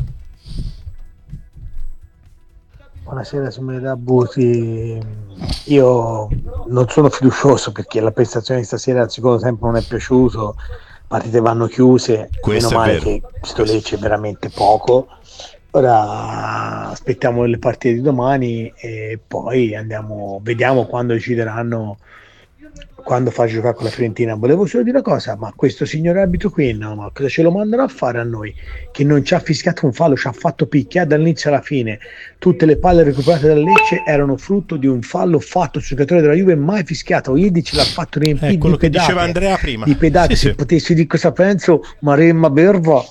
Buonasera signora Buti, io non sono fiducioso perché la prestazione di stasera al secondo tempo non è piaciuto, partite vanno chiuse, questo meno male è vero. che sto Lecce veramente poco. Ora aspettiamo le partite di domani e poi vediamo quando decideranno quando fa giocare con la Fiorentina. Volevo solo dire una cosa, ma questo signor arbitro qui, no, ma cosa ce lo mandano a fare a noi? Che non ci ha fischiato un fallo, ci ha fatto picchiare dall'inizio alla fine. Tutte le palle recuperate dal Lecce erano frutto di un fallo fatto sul giocatore della Juve mai fischiato. Idic l'ha fatto riempire quello di che pedate, diceva Andrea prima. di pedate. Sì. Se potessi dire cosa penso, Maremma Berva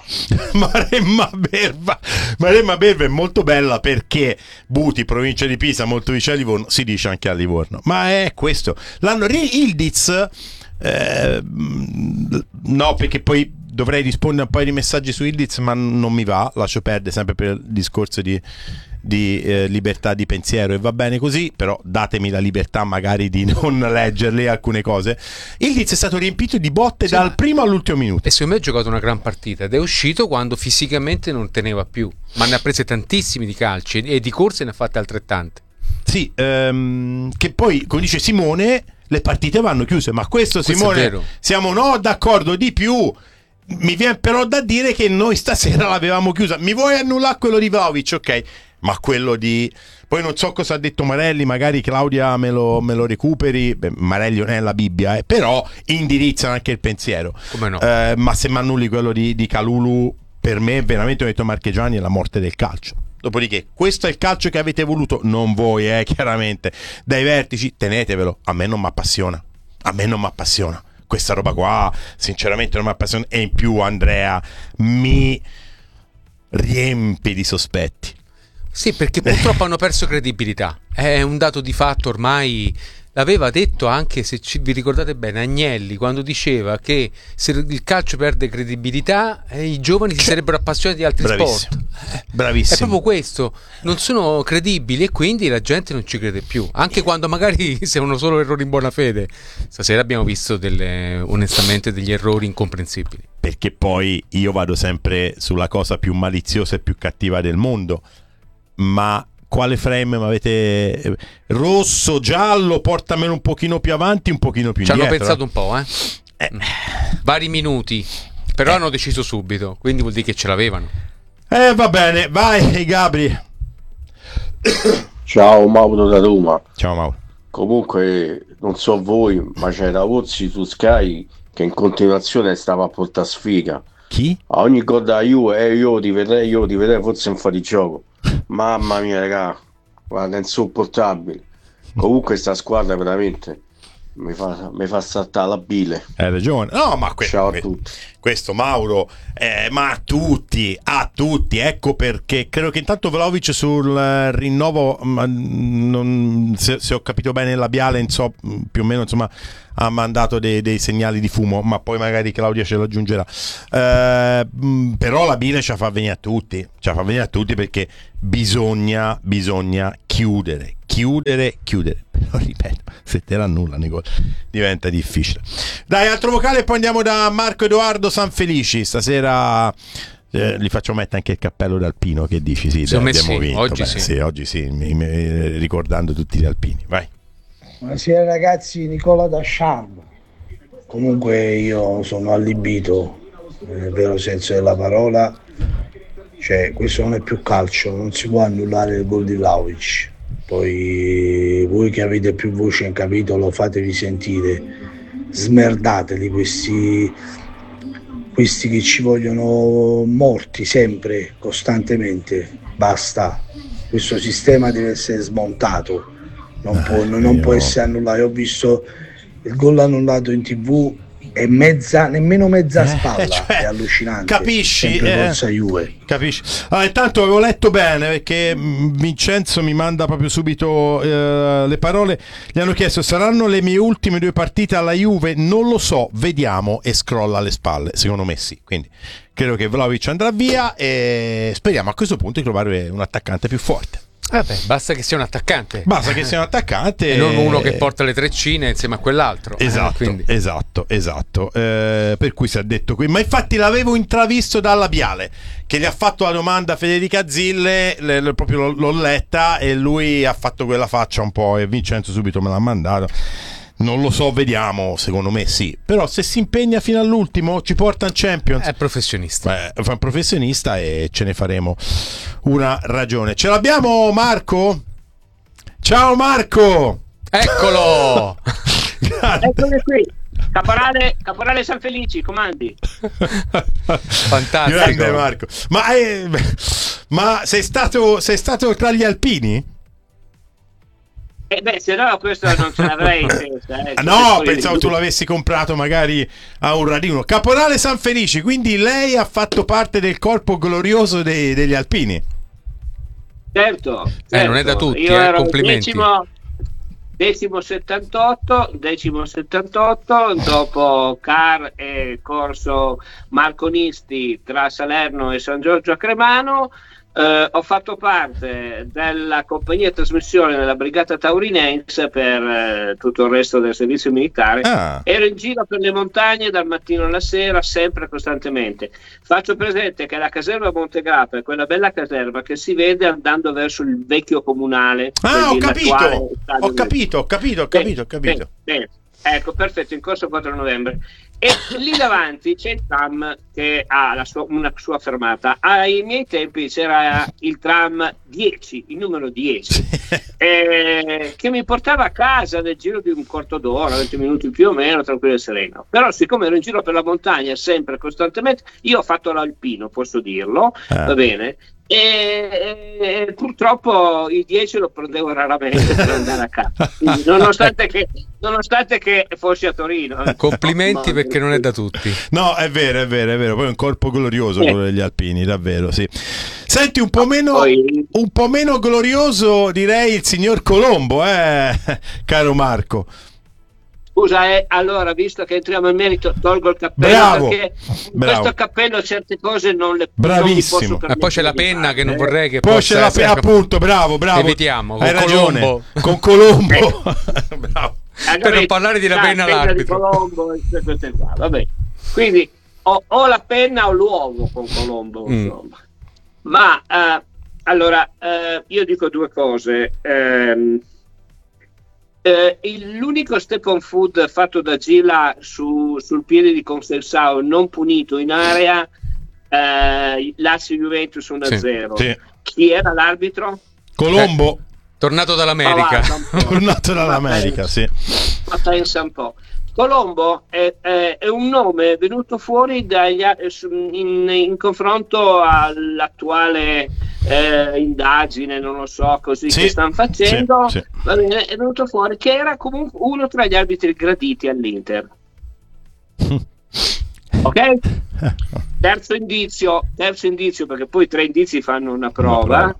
è molto bella perché Buti, provincia di Pisa, molto vicino a Livorno, si dice anche a Livorno, ma è questo. L'hanno no, perché poi dovrei rispondere a un paio di messaggi su Ildiz, ma non mi va, lascio perdere, sempre per il discorso di libertà di pensiero, e va bene così, però datemi la libertà magari di non leggerle alcune cose. Ildiz è stato riempito di botte dal primo all'ultimo minuto e secondo me ha giocato una gran partita ed è uscito quando fisicamente non teneva più, ma ne ha prese tantissimi di calci e di corse ne ha fatte altrettante. Sì, che poi, come dice Simone, le partite vanno chiuse, ma questo Simone, siamo d'accordo di più. Mi viene però da dire che noi stasera l'avevamo chiusa. Mi vuoi annullare quello di Vlahovic? Ok, ma quello di... Poi non so cosa ha detto Marelli, magari Claudia me lo recuperi. Beh, Marelli non è la Bibbia, però indirizzano anche il pensiero. Come no? Ma se mi annulli quello di Kalulu, per me veramente, ho detto Marchegiani, è la morte del calcio. Dopodiché, questo è il calcio che avete voluto, non voi, chiaramente. Dai vertici, tenetevelo. A me non mi appassiona. Questa roba qua, sinceramente, non mi appassiona. E in più, Andrea, mi riempie di sospetti. Sì, perché purtroppo hanno perso credibilità. È un dato di fatto ormai. L'aveva detto anche, se vi ricordate bene, Agnelli, quando diceva che se il calcio perde credibilità i giovani si sarebbero appassionati di altri sport. Bravissimo. È proprio questo, non sono credibili e quindi la gente non ci crede più, anche quando magari sono solo errori in buona fede. Stasera abbiamo visto onestamente degli errori incomprensibili. Perché poi io vado sempre sulla cosa più maliziosa e più cattiva del mondo, ma quale frame mi avete? Rosso, giallo, portamelo un pochino più avanti, un pochino più indietro. Ci hanno pensato un po', vari minuti, però hanno deciso subito, quindi vuol dire che ce l'avevano. Va bene, vai Gabri. Ciao Mauro da Roma. Ciao Mauro. Comunque non so voi, ma c'era Ozzi su Sky che in continuazione stava a portare sfiga. Chi? A ogni gol da Juve, io ti vedrei forse un fuorigioco. Mamma mia, raga, guarda, è insopportabile. Comunque sta squadra veramente mi fa saltare la bile. Hai ragione. No, ma ciao a tutti. Questo Mauro, ma a tutti, ecco perché credo che intanto Vlahovic sul rinnovo, se ho capito bene, labiale, insomma, più o meno, insomma, ha mandato dei segnali di fumo, ma poi magari Claudia ce lo aggiungerà. Però la bile ci fa venire a tutti, perché bisogna chiudere. Però ripeto, se te la annulla nei gol diventa difficile. Dai, altro vocale e poi andiamo da Marco Edoardo Sanfelici. Stasera gli faccio mettere anche il cappello d'alpino, che dici? Sì, abbiamo vinto. Oggi sì, ricordando tutti gli alpini. Vai. Buonasera ragazzi, Nicola da Sham. Comunque io sono allibito nel vero senso della parola, cioè questo non è più calcio, non si può annullare il gol di Vlahovic. Poi voi che avete più voce in capitolo fatevi sentire, smerdateli questi che ci vogliono morti sempre, costantemente. Basta, questo sistema deve essere smontato, non può essere annullato. Ho visto il gol annullato in TV e nemmeno mezza spalla, è allucinante. Capisci? Capisci? Allora, intanto avevo letto bene, perché Vincenzo mi manda proprio subito le parole. Gli hanno chiesto: saranno le mie ultime 2 partite alla Juve? Non lo so, vediamo, e scrolla le spalle. Secondo me sì, quindi credo che Vlahovic andrà via e speriamo a questo punto di trovare un attaccante più forte. Basta che sia un attaccante. E non uno che porta le treccine insieme a quell'altro. Esatto. Per cui si è detto qui. Ma infatti l'avevo intravisto dal labiale che gli ha fatto la domanda Federica Zille, proprio l'ho letta e lui ha fatto quella faccia un po', e Vincenzo subito me l'ha mandato. Non lo so, vediamo, secondo me sì. Però se si impegna fino all'ultimo ci porta in Champions. È professionista. È un professionista e ce ne faremo una ragione. Ce l'abbiamo Marco? Ciao Marco! Eccolo! Eccomi qui. Caporale Sanfelici, comandi. Fantastico. Grande Marco. Ma sei stato tra gli alpini? Se no questo non ce l'avrei in testa. No, pensavo tu l'avessi comprato magari a un radino. Caporale Sanfelici, quindi lei ha fatto parte del corpo glorioso degli alpini. Certo. Non è da tutti, io ero complimenti. Decimo 78, dopo car e corso Marconisti tra Salerno e San Giorgio a Cremano. Ho fatto parte della compagnia di trasmissione della brigata taurinense per tutto il resto del servizio militare. Ero in giro per le montagne dal mattino alla sera, sempre costantemente. Faccio presente che la caserma Montegrappa è quella bella caserma che si vede andando verso il vecchio comunale. Ho capito. Bene. Ecco, perfetto, in corso 4 novembre. E lì davanti c'è il tram che ha una sua fermata. Ai miei tempi c'era il tram 10, il numero 10, che mi portava a casa nel giro di un quarto d'ora, 20 minuti più o meno, tranquillo e sereno. Però siccome ero in giro per la montagna sempre, costantemente, io ho fatto l'alpino, posso dirlo, va bene? E purtroppo il 10 lo prendevo raramente per andare a casa. Quindi, nonostante che fossi a Torino. Complimenti, perché non è da tutti. No, è vero. Poi è un corpo glorioso quello degli alpini, davvero, sì. Senti, un po' meno glorioso direi il signor Colombo, caro Marco. Scusa, allora, visto che entriamo in merito, tolgo il cappello, perché questo cappello certe cose non le bravissimo. E poi c'è la penna che non vorrei che poi c'è la penna, appunto, bravo. Evitiamo, hai ragione. Con Colombo. Bravo. Per non parlare di la penna all'arbitro. Colombo, vabbè. Quindi o la penna o l'uovo con Colombo, insomma. Ma allora io dico 2 cose. L'unico step on foot fatto da Gila sul piede di Consensao non punito in area, Lazio Juventus 1-0. Sì. Chi era l'arbitro? Colombo, tornato dall'America. Sì. Ma pensa un po'. Colombo è un nome venuto fuori in confronto all'attuale indagine, non lo so, così che stanno facendo. Sì. Va bene, è venuto fuori che era comunque uno tra gli arbitri graditi all'Inter. Ok? Terzo indizio, perché poi 3 indizi fanno una prova.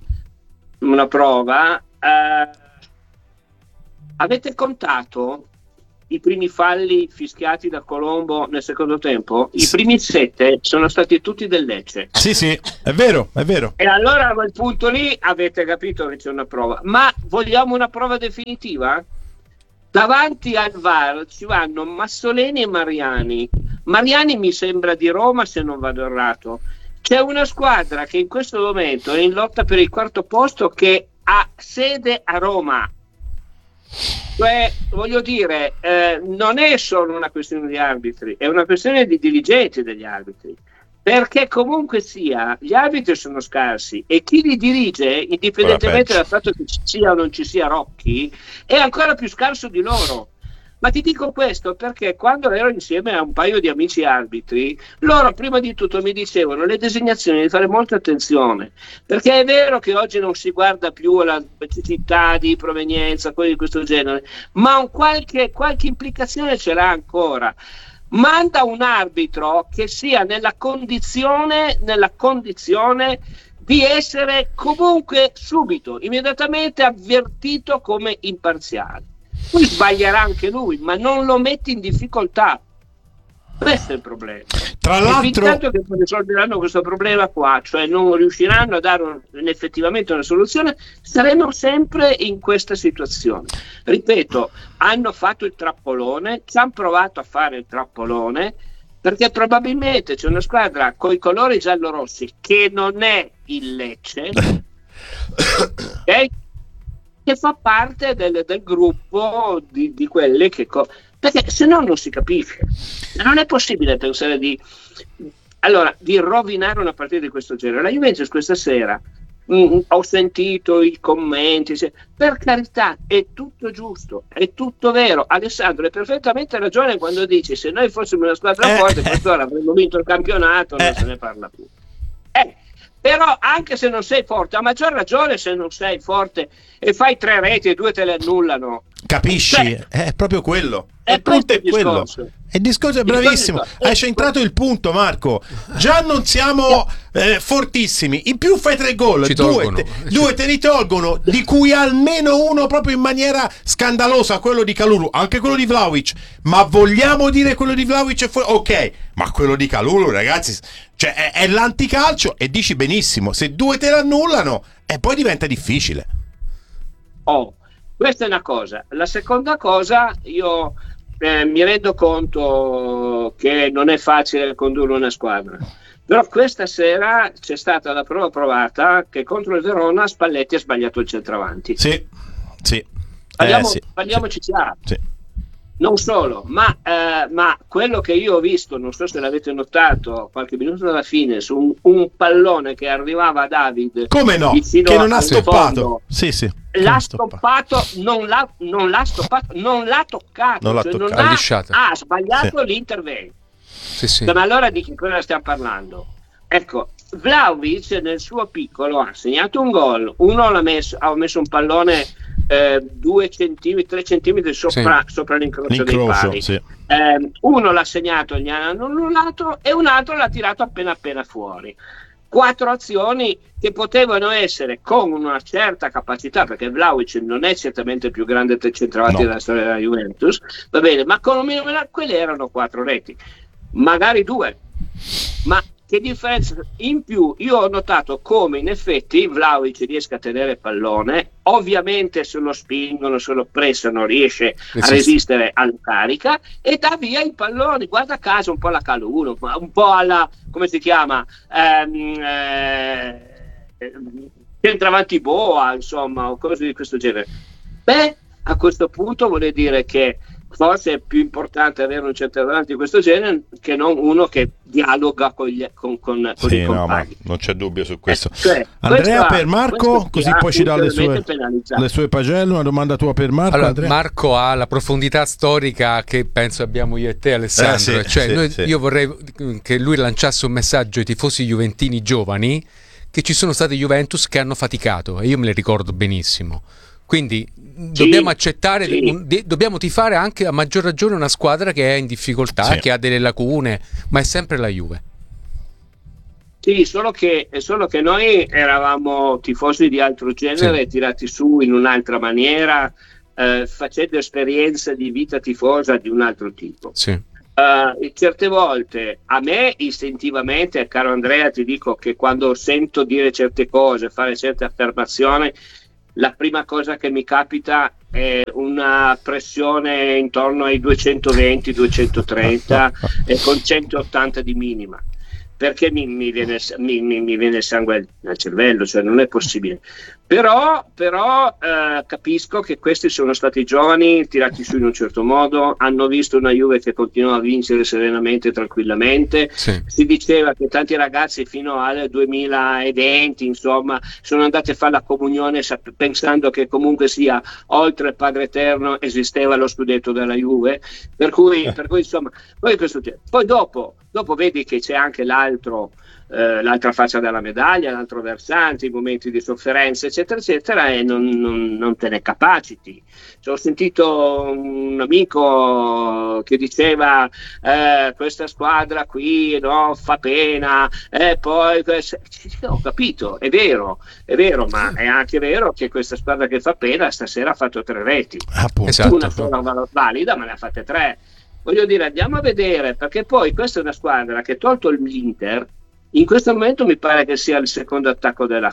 Avete contato i primi falli fischiati da Colombo nel secondo tempo? I primi 7 sono stati tutti del Lecce. Sì, è vero. E allora a quel punto lì avete capito che c'è una prova. Ma vogliamo una prova definitiva? Davanti al VAR ci vanno Massoleni e Mariani. Mariani mi sembra di Roma, se non vado errato. C'è una squadra che in questo momento è in lotta per il 4º posto, che ha sede a Roma. Cioè, voglio dire, non è solo una questione di arbitri, è una questione di dirigenti degli arbitri, perché comunque sia, gli arbitri sono scarsi e chi li dirige, indipendentemente dal fatto che ci sia o non ci sia Rocchi, è ancora più scarso di loro. Ma ti dico questo perché quando ero insieme a un paio di amici arbitri, loro prima di tutto mi dicevano le designazioni di fare molta attenzione, perché è vero che oggi non si guarda più alla specificità di provenienza, cose di questo genere, ma qualche implicazione ce l'ha ancora. Manda un arbitro che sia nella condizione di essere comunque subito, immediatamente avvertito come imparziale. Poi sbaglierà anche lui, ma non lo metti in difficoltà. Questo è il problema. Tra l'altro, intanto che risolveranno questo problema qua, cioè non riusciranno a dare effettivamente una soluzione, saremo sempre in questa situazione. Ripeto, hanno fatto il trappolone, ci hanno provato a fare il trappolone, perché probabilmente c'è una squadra con i colori giallorossi che non è il Lecce, ok? Che fa parte del gruppo di quelle che perché se no non si capisce. Non è possibile pensare di rovinare una partita di questo genere. La Juventus questa sera ho sentito i commenti, per carità, è tutto giusto, è tutto vero. Alessandro hai perfettamente ragione quando dici se noi fossimo una squadra forte quest'ora avremmo vinto il campionato, non se ne parla più. Però anche se non sei forte, a maggior ragione se non sei forte e fai 3 reti e 2 te le annullano. Capisci? È proprio quello. Il punto è quello. Il discorso è bravissimo. Hai centrato il punto, Marco. Già non siamo fortissimi. In più fai 3 gol. 2 te li tolgono, di cui almeno uno proprio in maniera scandalosa, quello di Kalulu, anche quello di Vlahovic. Ma vogliamo dire quello di Vlahovic è fuori? Ok, ma quello di Kalulu, ragazzi, cioè è l'anticalcio e dici benissimo, se 2 te l'annullano e poi diventa difficile. Questa è una cosa. La seconda cosa, io mi rendo conto che non è facile condurre una squadra, però questa sera c'è stata la prova provata che contro il Verona Spalletti ha sbagliato il centravanti. Sì. Parliamoci chiaro. Sì. Non solo, ma quello che io ho visto, non so se l'avete notato, qualche minuto dalla fine, su un pallone che arrivava a David. Come no? Che non ha stoppato. Sì. L'ha stoppato, non l'ha toccato. Ha sbagliato l'intervento. Sì. Ma allora di che cosa stiamo parlando? Ecco, Vlahovic nel suo piccolo ha segnato un gol, uno ha messo un pallone 2 centimetri, 3 centimetri sopra l'incrocio dei pali. Sì. Uno l'ha segnato, gli hanno annullato, e un altro l'ha tirato appena fuori. 4 azioni che potevano essere con una certa capacità, perché Vlahovic non è certamente il più grande centravanti della storia della Juventus, va bene, ma con un minimo, quelle erano 4 reti, magari 2, ma che differenza in più. Io ho notato come in effetti Vlahovic riesca a tenere il pallone, ovviamente se lo spingono, se lo pressano riesce a resistere alla carica e dà via i palloni, guarda caso un po' alla Kalulu, un po' alla, come si chiama, centravanti Boa, insomma, o cose di questo genere. A questo punto vuol dire che forse è più importante avere un centravanti di questo genere che non uno che dialoga con i compagni. No, ma non c'è dubbio su questo. Andrea, per Marco, così poi ci dà le sue pagelle. Una domanda tua per Marco. Allora, Andrea? Marco ha la profondità storica che penso abbiamo io e te, Alessandro. Io vorrei che lui lanciasse un messaggio ai tifosi juventini giovani, che ci sono stati Juventus che hanno faticato, e io me le ricordo benissimo. Quindi dobbiamo accettare, dobbiamo tifare anche a maggior ragione una squadra che è in difficoltà, che ha delle lacune, ma è sempre la Juve. Sì, solo che noi eravamo tifosi di altro genere, tirati su in un'altra maniera, facendo esperienza di vita tifosa di un altro tipo. Certe volte a me istintivamente, caro Andrea, ti dico che quando sento dire certe cose, fare certe affermazioni, la prima cosa che mi capita è una pressione intorno ai 220-230 e con 180 di minima, perché mi viene il sangue al cervello, cioè non è possibile. Però capisco che questi sono stati giovani tirati su in un certo modo, hanno visto una Juve che continua a vincere serenamente e tranquillamente. Si diceva che tanti ragazzi fino al 2020 insomma sono andati a fare la comunione pensando che comunque sia oltre il Padre Eterno esisteva lo scudetto della Juve, per cui insomma poi dopo vedi che c'è anche l'altra faccia della medaglia, l'altro versante, i momenti di sofferenza eccetera eccetera, e non te ne capaciti. Ho sentito un amico che diceva questa squadra qui fa pena, poi ho capito, è vero, ma è anche vero che questa squadra che fa pena stasera ha fatto 3 reti, una sola valida ma ne ha fatte 3. Voglio dire, andiamo a vedere, perché poi questa è una squadra che, tolto l'Inter, in questo momento mi pare che sia il secondo attacco del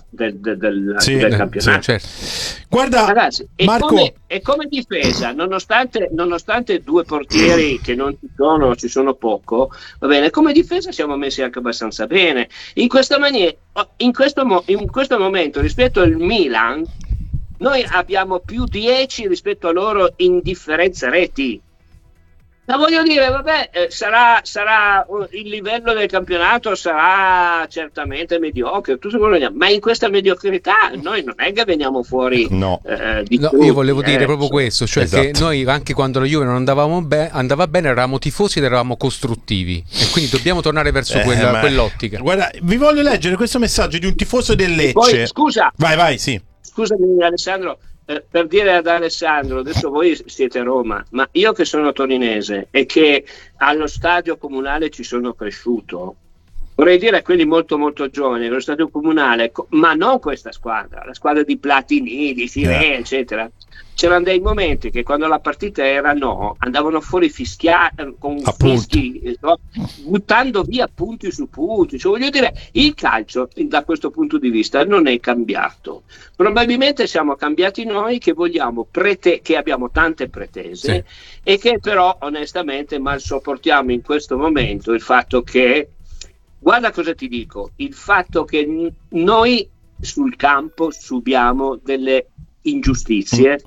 campionato. Guarda, ragazzi, Marco, e come difesa, nonostante 2 portieri che non ci sono poco, va bene, come difesa siamo messi anche abbastanza bene. In questa maniera, in questo momento, rispetto al Milan, noi abbiamo più 10 rispetto a loro in differenza reti. Ma voglio dire, sarà il livello del campionato sarà certamente mediocre, ma in questa mediocrità noi non è che veniamo fuori io volevo dire proprio questo, cioè che noi anche quando la Juve non andava bene eravamo tifosi ed eravamo costruttivi, e quindi dobbiamo tornare verso quell'ottica. Guarda, vi voglio leggere questo messaggio di un tifoso del Lecce. Poi, scusa, vai, sì. Scusami Alessandro, per dire ad Alessandro, adesso voi siete a Roma, ma io che sono torinese e che allo stadio comunale ci sono cresciuto, vorrei dire a quelli molto molto giovani, allo stadio comunale, ma non questa squadra, la squadra di Platini, di Sirè, eccetera, c'erano dei momenti che quando la partita era andavano fuori con fischi, buttando via punti su punti. Cioè, voglio dire, il calcio da questo punto di vista non è cambiato. Probabilmente siamo cambiati noi che vogliamo che abbiamo tante pretese e che però onestamente mal sopportiamo in questo momento il fatto che, guarda cosa ti dico, il fatto che noi sul campo subiamo delle ingiustizie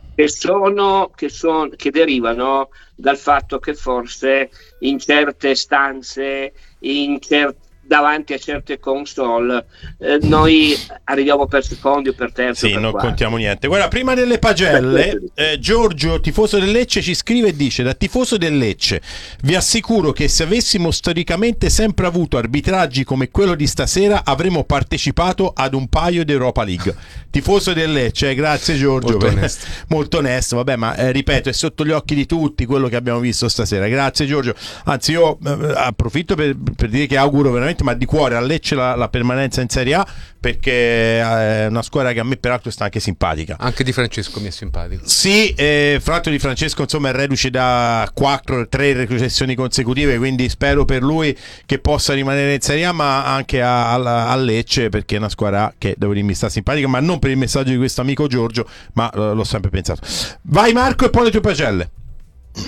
che derivano dal fatto che forse in certe stanze, davanti a certe console, noi arriviamo per secondi o per terzo. Non contiamo niente. Guarda, prima delle pagelle, Giorgio, tifoso del Lecce, ci scrive e dice: da tifoso del Lecce vi assicuro che se avessimo storicamente sempre avuto arbitraggi come quello di stasera avremmo partecipato ad un paio di Europa League. Tifoso del Lecce, grazie Giorgio, molto onesto. Vabbè, ma ripeto, è sotto gli occhi di tutti quello che abbiamo visto stasera. Grazie Giorgio, anzi io approfitto per dire che auguro veramente, ma di cuore, a Lecce la permanenza in Serie A, perché è una squadra che a me peraltro sta anche simpatica. Anche Di Francesco mi è simpatico. Sì, fra l'altro Di Francesco insomma è reduce da 3 retrocessioni consecutive, quindi spero per lui che possa rimanere in Serie A, ma anche a Lecce, perché è una squadra che devo dire mi sta simpatica, ma non per il messaggio di questo amico Giorgio, ma l'ho sempre pensato. Vai Marco, e poi le tue pagelle.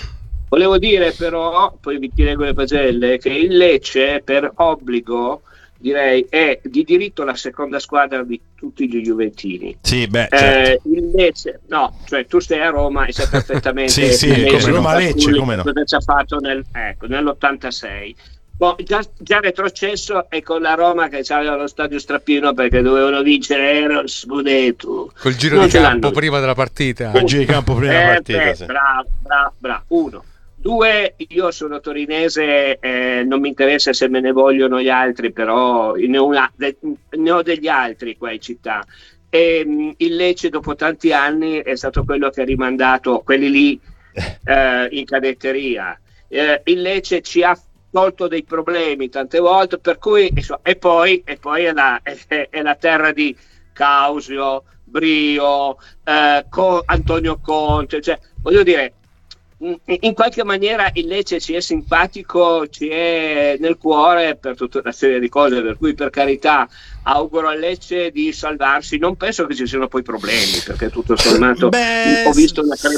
Volevo dire però, poi vi leggo le pagelle, che il Lecce per obbligo direi è di diritto la seconda squadra di tutti gli juventini. Sì, certo. Invece, no, cioè tu sei a Roma e sai perfettamente Roma-Lecce, come no? cosa ci ha fatto nell'86. Già retrocesso e con la Roma che aveva lo stadio strappino perché dovevano vincere lo scudetto col giro di campo prima della partita. Col giro di campo prima della partita. Sì. Bravo. 1. 2, io sono torinese, non mi interessa se me ne vogliono gli altri, però ne ho degli altri qua in città. E il Lecce dopo tanti anni è stato quello che ha rimandato quelli lì in cadetteria. Il Lecce ci ha tolto dei problemi tante volte, per cui e poi è la terra di Causio, Brio, Antonio Conte, cioè voglio dire, in qualche maniera il Lecce ci è simpatico, ci è nel cuore per tutta una serie di cose, per cui per carità auguro al Lecce di salvarsi. Non penso che ci siano poi problemi, perché tutto sommato ho visto una